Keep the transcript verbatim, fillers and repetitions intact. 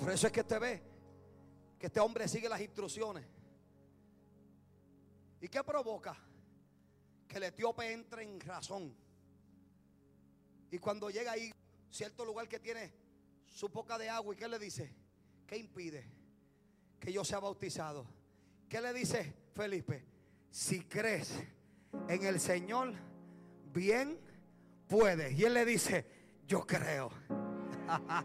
Por eso es que usted ve que este hombre sigue las instrucciones. ¿Y qué provoca? Que el etíope entre en razón. Y cuando llega ahí, cierto lugar que tiene su poca de agua, ¿y qué le dice? ¿Qué impide que yo sea bautizado? ¿Qué le dice Felipe? Si crees en el Señor, bien puedes. Y él le dice, yo creo.